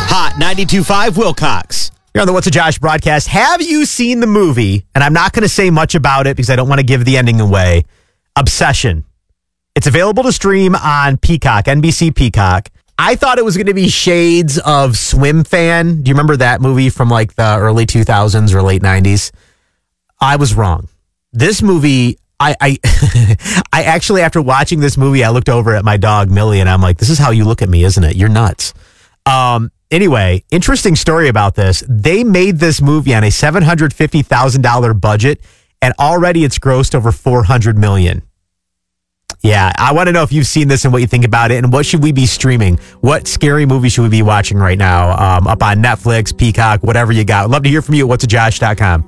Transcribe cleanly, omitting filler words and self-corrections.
Hot 92.5 Wilcox. You're on the What's a Josh broadcast. Have you seen the movie? And I'm not going to say much about it because I don't want to give the ending away. Obsession. It's available to stream on Peacock, NBC Peacock. I thought it was going to be shades of Swim Fan. Do you remember that movie from like the early 2000s or late 90s? I was wrong. This movie, I actually, after watching this movie, I looked over at my dog, Millie, and I'm like, this is how you look at me, isn't it? You're nuts. Anyway, interesting story about this. They made this movie on a $750,000 budget, and already it's grossed over $400 million. Yeah, I want to know if you've seen this and what you think about it, and what should we be streaming? What scary movie should we be watching right now? Up on Netflix, Peacock, whatever you got. I'd love to hear from you at whatsajosh.com.